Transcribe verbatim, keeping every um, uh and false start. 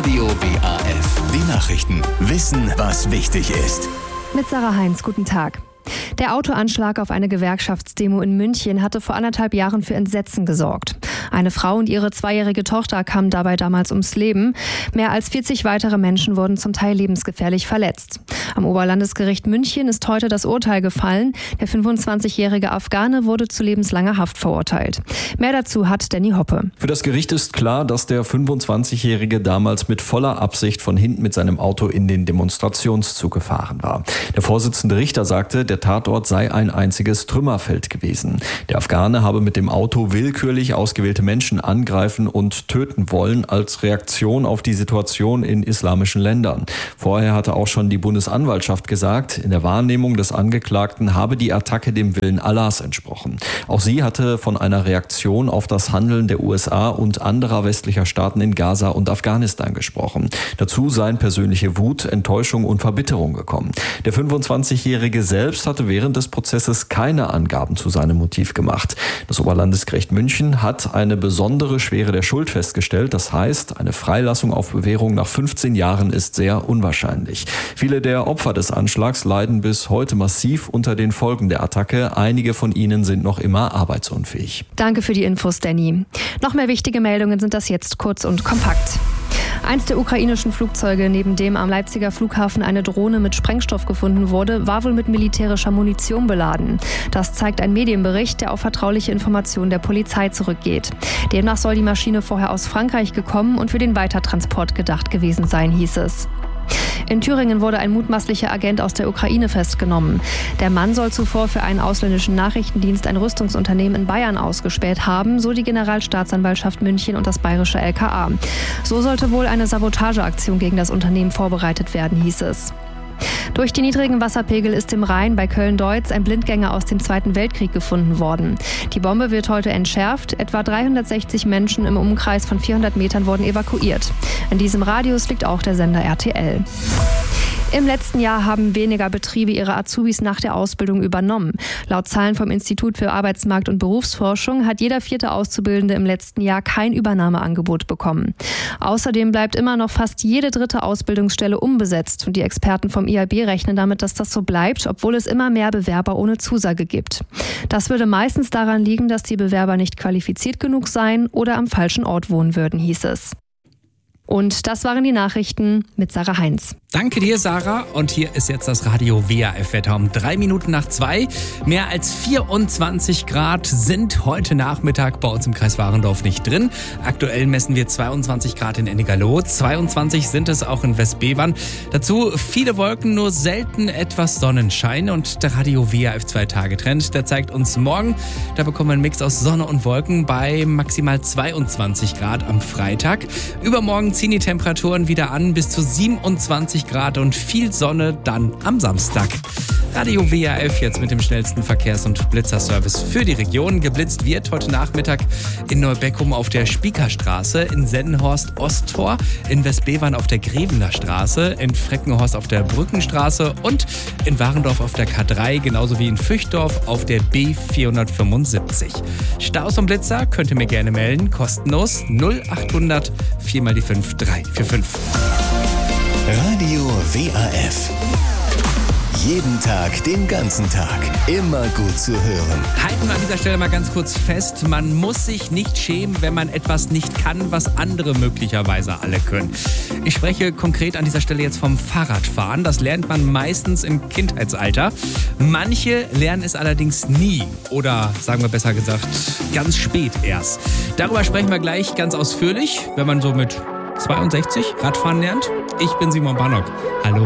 Radio W A F. Die Nachrichten. Wissen, was wichtig ist. Mit Sarah Heinz, guten Tag. Der Autoanschlag auf eine Gewerkschaftsdemo in München hatte vor anderthalb Jahren für Entsetzen gesorgt. Eine Frau und ihre zweijährige Tochter kamen dabei damals ums Leben. Mehr als vierzig weitere Menschen wurden zum Teil lebensgefährlich verletzt. Am Oberlandesgericht München ist heute das Urteil gefallen. Der fünfundzwanzigjährige Afghane wurde zu lebenslanger Haft verurteilt. Mehr dazu hat Danny Hoppe. Für das Gericht ist klar, dass der fünfundzwanzigjährige damals mit voller Absicht von hinten mit seinem Auto in den Demonstrationszug gefahren war. Der Vorsitzende Richter sagte, der Tatort sei ein einziges Trümmerfeld gewesen. Der Afghane habe mit dem Auto willkürlich ausgewählte Menschen angreifen und töten wollen als Reaktion auf die Situation in islamischen Ländern. Vorher hatte auch schon die Bundesanwaltschaft gesagt, in der Wahrnehmung des Angeklagten habe die Attacke dem Willen Allahs entsprochen. Auch sie hatte von einer Reaktion auf das Handeln der U S A und anderer westlicher Staaten in Gaza und Afghanistan gesprochen. Dazu seien persönliche Wut, Enttäuschung und Verbitterung gekommen. Der fünfundzwanzigjährige selbst hatte während des Prozesses keine Angaben zu seinem Motiv gemacht. Das Oberlandesgericht München hat eine besondere Schwere der Schuld festgestellt. Das heißt, eine Freilassung auf Bewährung nach fünfzehn Jahren ist sehr unwahrscheinlich. Viele der Opfer des Anschlags leiden bis heute massiv unter den Folgen der Attacke. Einige von ihnen sind noch immer arbeitsunfähig. Danke für die Infos, Danny. Noch mehr wichtige Meldungen sind das jetzt kurz und kompakt. Eins der ukrainischen Flugzeuge, neben dem am Leipziger Flughafen eine Drohne mit Sprengstoff gefunden wurde, war wohl mit militärischer Munition beladen. Das zeigt ein Medienbericht, der auf vertrauliche Informationen der Polizei zurückgeht. Demnach soll die Maschine vorher aus Frankreich gekommen und für den Weitertransport gedacht gewesen sein, hieß es. In Thüringen wurde ein mutmaßlicher Agent aus der Ukraine festgenommen. Der Mann soll zuvor für einen ausländischen Nachrichtendienst ein Rüstungsunternehmen in Bayern ausgespäht haben, so die Generalstaatsanwaltschaft München und das bayerische L K A. So sollte wohl eine Sabotageaktion gegen das Unternehmen vorbereitet werden, hieß es. Durch die niedrigen Wasserpegel ist im Rhein bei Köln-Deutz ein Blindgänger aus dem Zweiten Weltkrieg gefunden worden. Die Bombe wird heute entschärft. Etwa dreihundertsechzig Menschen im Umkreis von vierhundert Metern wurden evakuiert. In diesem Radius liegt auch der Sender R T L. Im letzten Jahr haben weniger Betriebe ihre Azubis nach der Ausbildung übernommen. Laut Zahlen vom Institut für Arbeitsmarkt- und Berufsforschung hat jeder vierte Auszubildende im letzten Jahr kein Übernahmeangebot bekommen. Außerdem bleibt immer noch fast jede dritte Ausbildungsstelle unbesetzt. Und die Experten vom I A B rechnen damit, dass das so bleibt, obwohl es immer mehr Bewerber ohne Zusage gibt. Das würde meistens daran liegen, dass die Bewerber nicht qualifiziert genug seien oder am falschen Ort wohnen würden, hieß es. Und das waren die Nachrichten mit Sarah Heinz. Danke dir, Sarah. Und hier ist jetzt das Radio W A F-Wetter um drei Minuten nach zwei. Mehr als vierundzwanzig Grad sind heute Nachmittag bei uns im Kreis Warendorf nicht drin. Aktuell messen wir zweiundzwanzig Grad in Ennigerloh. zweiundzwanzig sind es auch in Westbevern. Dazu viele Wolken, nur selten etwas Sonnenschein. Und der Radio W A F zwei-Tage-Trend, der zeigt uns morgen, da bekommen wir einen Mix aus Sonne und Wolken bei maximal zweiundzwanzig Grad am Freitag. Übermorgen ziehen die Temperaturen wieder an bis zu siebenundzwanzig Grad und viel Sonne dann am Samstag. Radio W A F jetzt mit dem schnellsten Verkehrs- und Blitzerservice für die Region. Geblitzt wird heute Nachmittag in Neubeckum auf der Spiekerstraße, in Sendenhorst Osttor, in Westbevern auf der Grevener Straße, in Freckenhorst auf der Brückenstraße und in Warendorf auf der K drei, genauso wie in Füchdorf auf der B vierhundertfünfundsiebzig. Staus und Blitzer könnt ihr mir gerne melden, kostenlos null achthundert vier mal die fünf drei vier fünf. Radio W A F. Jeden Tag, den ganzen Tag. Immer gut zu hören. Halten wir an dieser Stelle mal ganz kurz fest, man muss sich nicht schämen, wenn man etwas nicht kann, was andere möglicherweise alle können. Ich spreche konkret an dieser Stelle jetzt vom Fahrradfahren. Das lernt man meistens im Kindheitsalter. Manche lernen es allerdings nie oder, sagen wir besser gesagt, ganz spät erst. Darüber sprechen wir gleich ganz ausführlich, wenn man so mit zweiundsechzig Radfahren lernt. Ich bin Simon Bannock. Hallo.